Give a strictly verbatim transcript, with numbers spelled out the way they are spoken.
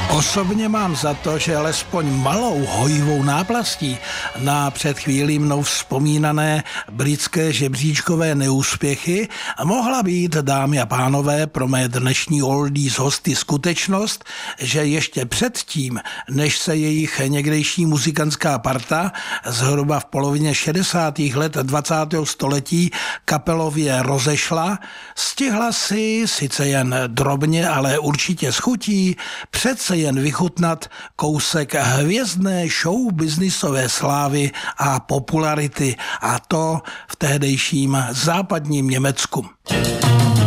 Osobně mám za to, že alespoň malou hojivou náplastí na před chvílí mnou vzpomínané britské žebříčkové neúspěchy mohla být, dámy a pánové, pro mé dnešní oldies hosty skutečnost, že ještě předtím, než se jejich někdejší muzikantská parta zhruba v polovině šedesátých let dvacátého století kapelově rozešla, stihla si, sice jen drobně, ale určitě s chutí, přece jen vychutnat kousek hvězdné showbiznisové slávy a popularity, a to v tehdejším západním Německu.